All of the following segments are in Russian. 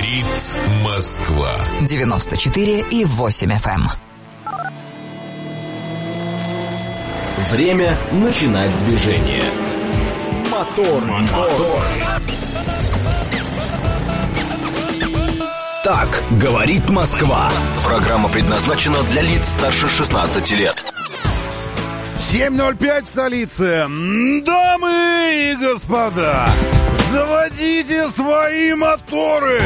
Говорит Москва. 94,8 FM. Время начинать движение. Мотор. Так говорит Москва. Программа предназначена для лиц старше 16 лет. 7:05 в столице. Дамы и господа, заводите свои моторы.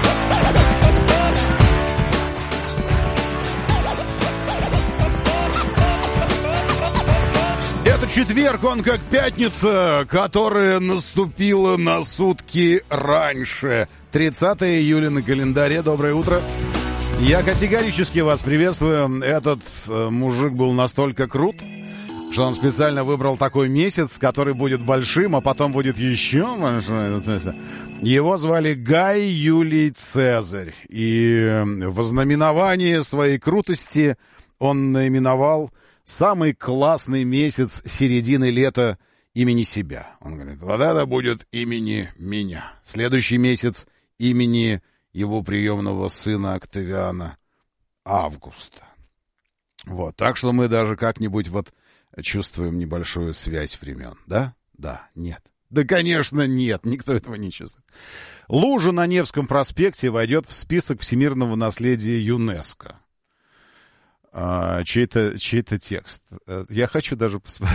Это четверг, он как пятница, которая наступила на сутки раньше. 30 июля на календаре. Доброе утро. Я категорически вас приветствую. Этот мужик был настолько крут, что он специально выбрал такой месяц, который будет большим, а потом будет еще большой. Его звали Гай Юлий Цезарь. И в ознаменование своей крутости он наименовал самый классный месяц середины лета имени себя. Он говорит, вот это будет имени меня. Следующий месяц имени его приемного сына Октавиана Августа. Вот, так что мы даже как-нибудь вот чувствуем небольшую связь времен, да? Да, нет. Да, конечно, нет, никто этого не чувствует. Лужа на Невском проспекте войдет в список всемирного наследия ЮНЕСКО. Чей-то текст. Я хочу даже посмотреть.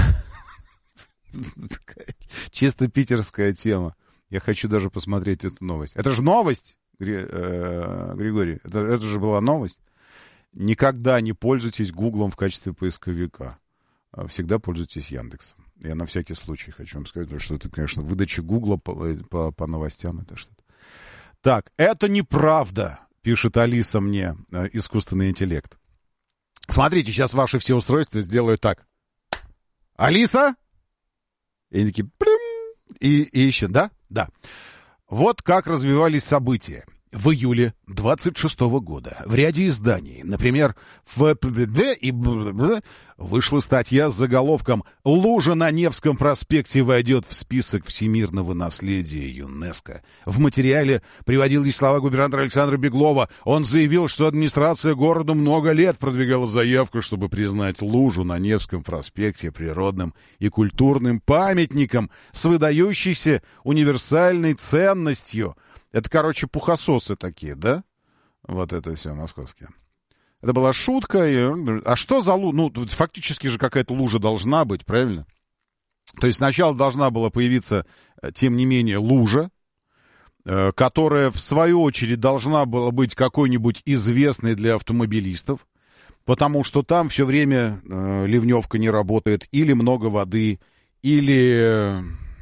Чисто питерская тема. Я хочу даже посмотреть эту новость. Это же новость, Григорий. Это же была новость. Никогда не пользуйтесь Гуглом в качестве поисковика. Всегда пользуйтесь Яндексом. Я на всякий случай хочу вам сказать, что это, конечно, выдача Гугла по новостям. Это что-то. Так, это неправда, пишет Алиса мне, искусственный интеллект. Смотрите, сейчас ваши все устройства сделают так. Алиса? И они такие, и еще, да? Да. Вот как развивались события. В июле 26 года в ряде изданий, например, в и вышла статья с заголовком «Лужа на Невском проспекте войдет в список всемирного наследия ЮНЕСКО». В материале приводились слова губернатора Александра Беглова. Он заявил, что администрация города много лет продвигала заявку, чтобы признать Лужу на Невском проспекте природным и культурным памятником с выдающейся универсальной ценностью. Это, короче, пухососы такие, да? Вот это все московские. Это была шутка. А что за лужа? Ну, фактически же какая-то лужа должна быть, правильно? То есть сначала должна была появиться, тем не менее, лужа, которая, в свою очередь, должна была быть какой-нибудь известной для автомобилистов, потому что там все время ливневка не работает, или много воды, или...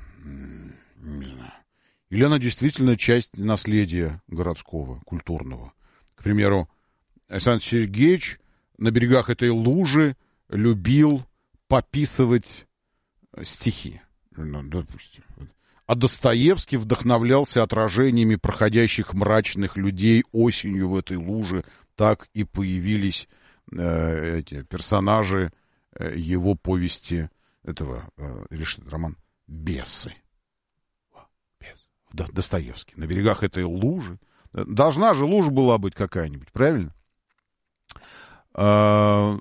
не знаю. Или она действительно часть наследия городского, культурного. К примеру, Александр Сергеевич на берегах этой лужи любил пописывать стихи. Ну, допустим. А Достоевский вдохновлялся отражениями проходящих мрачных людей осенью в этой луже. Так и появились эти персонажи его повести, этого, роман «Бесы». Достоевский. На берегах этой лужи. Должна же лужа была быть какая-нибудь, правильно? Я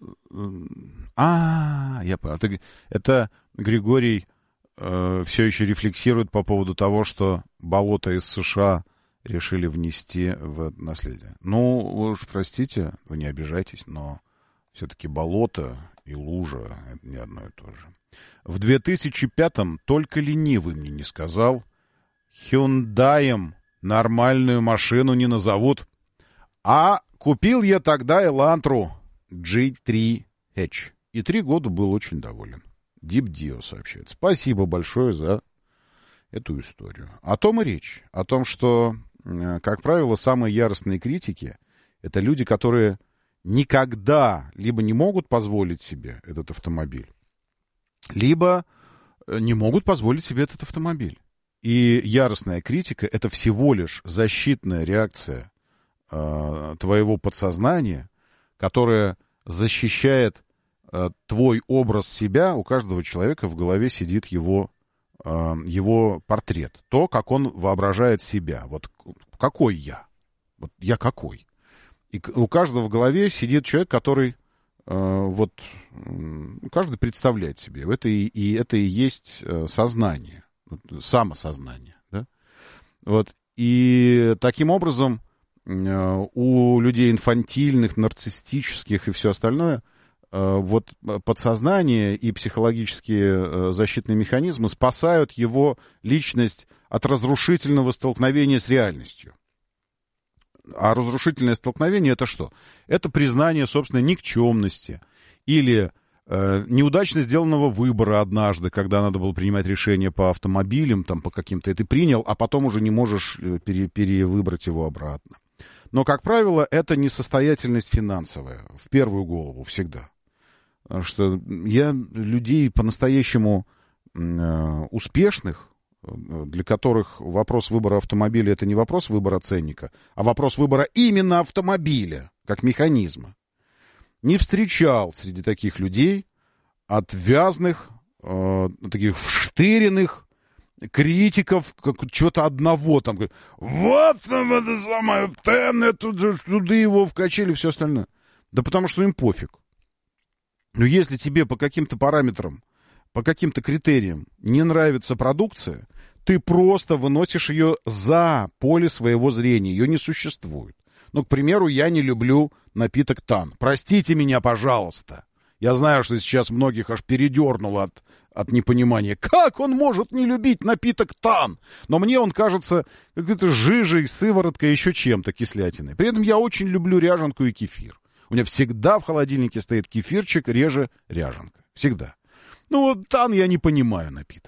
понял. Это Григорий все еще рефлексирует по поводу того, что болото из США решили внести в наследие. Ну, вы уж простите, вы не обижайтесь, но все-таки болото и лужа — это не одно и то же. В 2005-м только ленивый мне не сказал, Хюндаем нормальную машину не назовут. А купил я тогда Элантру G3 H. И 3 года был очень доволен. Deep Dio сообщает. Спасибо большое за эту историю. О том и речь. О том, что, как правило, самые яростные критики — это люди, которые никогда либо не могут позволить себе этот автомобиль, либо не могут позволить себе этот автомобиль. И яростная критика — это всего лишь защитная реакция твоего подсознания, которая защищает твой образ себя. У каждого человека в голове сидит его портрет. То, как он воображает себя. Вот какой я. Вот я какой? И у каждого в голове сидит человек, который каждый представляет себе. Это и есть сознание, самосознание. Да? Вот. И таким образом у людей инфантильных, нарциссических и все остальное, вот подсознание и психологические защитные механизмы спасают его личность от разрушительного столкновения с реальностью. А разрушительное столкновение — это что? Это признание собственной никчемности или неудачно сделанного выбора однажды, когда надо было принимать решение по автомобилям, там, по каким-то, и ты принял, а потом уже не можешь перевыбрать его обратно. Но, как правило, это несостоятельность финансовая, в первую голову, всегда. Потому что я людей по-настоящему успешных, для которых вопрос выбора автомобиля — это не вопрос выбора ценника, а вопрос выбора именно автомобиля, как механизма, не встречал среди таких людей отвязных, таких вштыренных критиков, как чего-то одного там, говорит, вот там это самое, туда его вкачали, все остальное. Да потому что им пофиг. Но если тебе по каким-то параметрам, по каким-то критериям не нравится продукция, ты просто выносишь ее за поле своего зрения. Ее не существует. Ну, к примеру, я не люблю напиток Тан. Простите меня, пожалуйста. Я знаю, что сейчас многих аж передернуло от непонимания. Как он может не любить напиток Тан? Но мне он кажется какой-то жижей, сывороткой, еще чем-то кислятиной. При этом я очень люблю ряженку и кефир. У меня всегда в холодильнике стоит кефирчик, реже ряженка. Всегда. Ну, вот Тан я не понимаю напиток.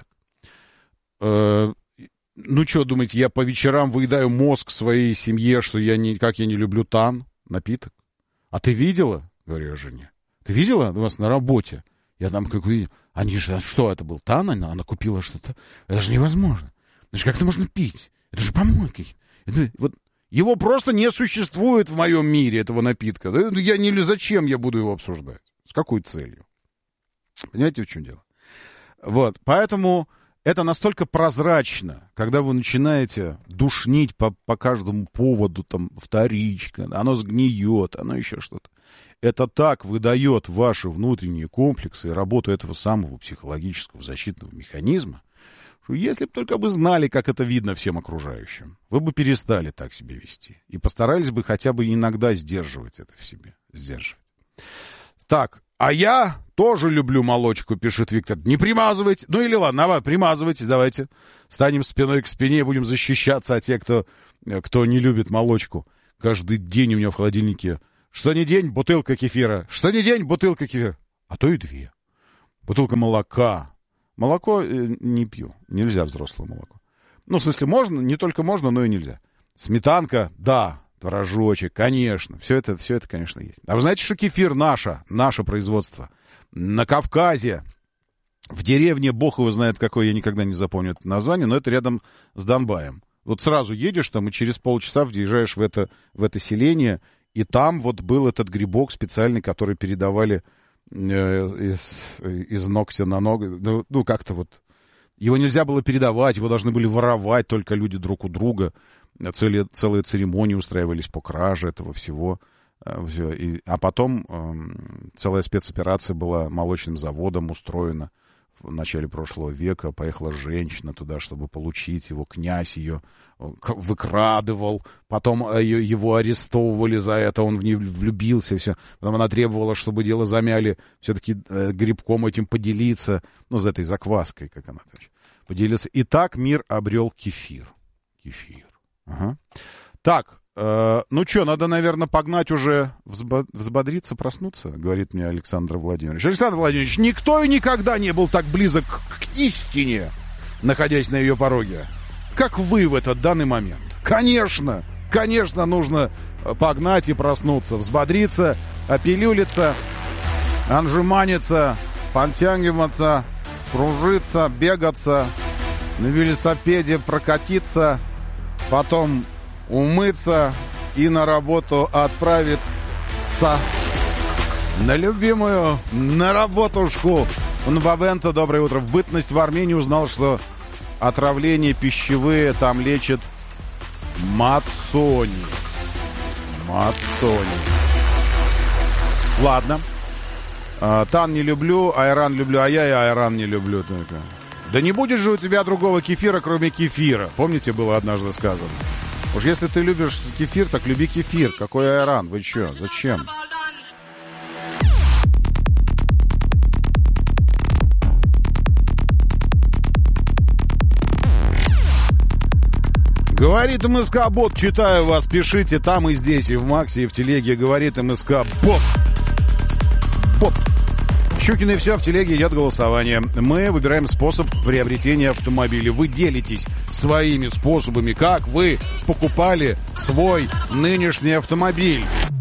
Ну, что, думаете, я по вечерам выедаю мозг своей семье, что как я не люблю Тан, напиток? А ты видела? Говорю я жене. Ты видела у вас на работе? Я там как увидел. Они же, что это был? Тан? Она купила что-то? Это же невозможно. Это же как-то можно пить. Это же помойки. Вот его просто не существует в моем мире, этого напитка. Зачем я буду его обсуждать? С какой целью? Понимаете, в чем дело? Вот, поэтому это настолько прозрачно, когда вы начинаете душнить по каждому поводу, там, вторичка, оно сгниет, оно еще что-то. Это так выдает ваши внутренние комплексы и работу этого самого психологического защитного механизма, что если бы только вы знали, как это видно всем окружающим, вы бы перестали так себя вести и постарались бы хотя бы иногда сдерживать это в себе. Сдерживать. Так, а я тоже люблю молочку, пишет Виктор. Не примазывайте. Ну или ладно, давай, примазывайтесь, давайте. Станем спиной к спине, будем защищаться от тех, кто не любит молочку. Каждый день у меня в холодильнике, что ни день, бутылка кефира. Что ни день, бутылка кефира. А то и 2. Бутылка молока. Молоко не пью. Нельзя взрослое молоко. Ну, в смысле, можно, не только можно, но и нельзя. Сметанка, да. Творожочек, конечно. Все это, конечно, есть. А вы знаете, что кефир наше производство? На Кавказе, в деревне, бог его знает какой, я никогда не запомню это название, но это рядом с Донбаем. Вот сразу едешь там и через полчаса въезжаешь в это селение, и там вот был этот грибок специальный, который передавали из ногтя на ногу. Ну, как-то вот. Его нельзя было передавать, его должны были воровать только люди друг у друга. Целые церемонии устраивались по краже этого всего. А потом целая спецоперация была молочным заводом устроена в начале прошлого века. Поехала женщина туда, чтобы получить его. Князь ее выкрадывал. Потом его арестовывали за это. Он в нее влюбился. Все. Потом она требовала, чтобы дело замяли. Все-таки грибком этим поделиться. Ну, за этой закваской, как она там поделился. И так мир обрел кефир. Ага. Так, ну что, надо, наверное, погнать уже, взбодриться, проснуться, говорит мне Александр Владимирович. Александр Владимирович, никто и никогда не был так близок к истине, находясь на ее пороге, как вы в этот данный момент. Конечно, нужно погнать и проснуться, взбодриться, опилюлиться, анжеманиться, подтягиваться, кружиться, бегаться, на велосипеде прокатиться, потом умыться и на работу отправиться. На любимую, на работушку. Бабенто, доброе утро. В бытность в Армении узнал, что отравления пищевые там лечат мацони. Мацони. Ладно. Тан не люблю, айран люблю, а я и айран не люблю только. Да не будет же у тебя другого кефира, кроме кефира. Помните, было однажды сказано? Уж если ты любишь кефир, так люби кефир. Какой айран? Вы чё? Зачем? Говорит МСК-бот, читаю вас, пишите там и здесь, и в Максе, и в телеге. Говорит МСК-бот. Бот. Щукин и все, в телеге идет голосование. Мы выбираем способ приобретения автомобиля. Вы делитесь своими способами, как вы покупали свой нынешний автомобиль.